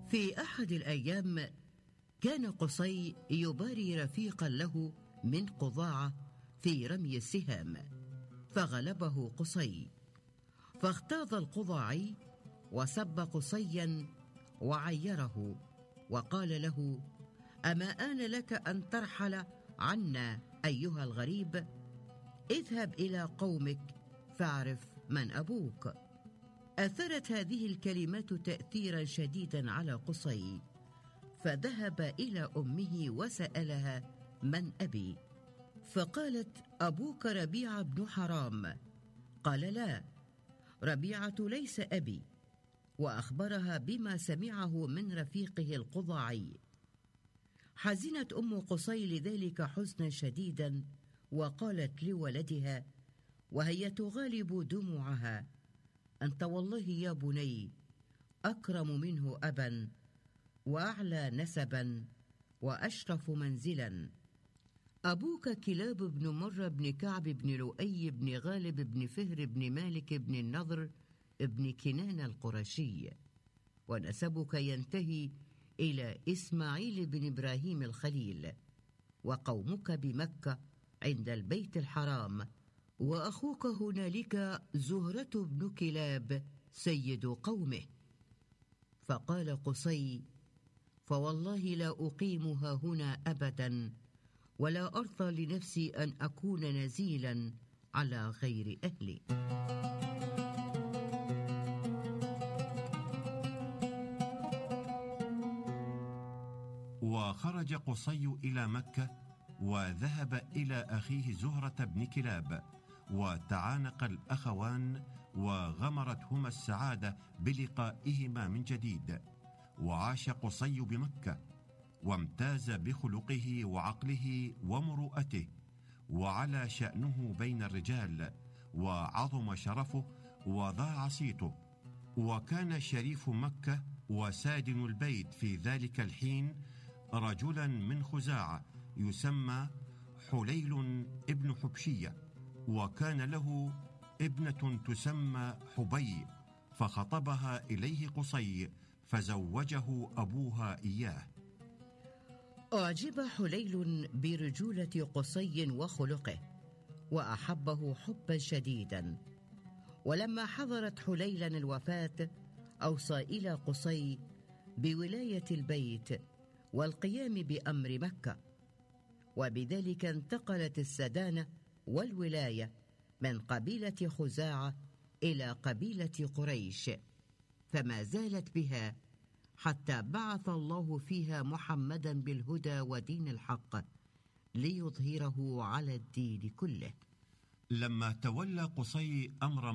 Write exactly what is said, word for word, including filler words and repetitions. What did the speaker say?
في أحد الأيام كان قصي يباري رفيقا له من قضاعة في رمي السهام، فغلبه قصي، فاغتاظ القضاعي وسب قصيا وعيره وقال له: أما آن لك أن ترحل عنا أيها الغريب؟ اذهب إلى قومك فاعرف من أبوك. أثرت هذه الكلمات تأثيرا شديدا على قصي، فذهب إلى أمه وسألها: من أبي؟ فقالت: أبوك ربيعة بن حرام. قال: لا، ربيعة ليس أبي، وأخبرها بما سمعه من رفيقه القضاعي. حزنت أم قصي لذلك حزنا شديدا، وقالت لولدها وهي تغالب دموعها: أنت والله يا بني أكرم منه أبا، وأعلى نسبا، وأشرف منزلا. أبوك كلاب بن مرة بن كعب بن لؤي بن غالب بن فهر بن مالك بن النضر بن كنان القرشي، ونسبك ينتهي إلى إسماعيل بن إبراهيم الخليل، وقومك بمكة عند البيت الحرام، وأخوك هنالك زهرة بن كلاب سيد قومه. فقال قصي: فوالله لا أقيمها هنا أبدا، ولا أرضى لنفسي أن أكون نزيلا على غير أهلي. وخرج قصي إلى مكة، وذهب إلى أخيه زهرة بن كلاب، وتعانق الأخوان، وغمرتهما السعادة بلقائهما من جديد. وعاش قصي بمكة، وامتاز بخلقه وعقله ومروءته، وعلى شأنه بين الرجال، وعظم شرفه، وضاع صيته. وكان شريف مكة وسادن البيت في ذلك الحين رجلا من خزاعة يسمى حليل ابن حبشية، وكان له ابنة تسمى حبي، فخطبها إليه قصي، فزوجه أبوها إياه. أعجب حليل برجولة قصي وخلقه، وأحبه حبا شديدا. ولما حضرت حليلا الوفاة أوصى إلى قصي بولاية البيت والقيام بأمر مكة، وبذلك انتقلت السدانة والولاية من قبيلة خزاعة إلى قبيلة قريش، فما زالت بها حتى بعث الله فيها محمدا بالهدى ودين الحق ليظهره على الدين كله. لما تولى قصي أمر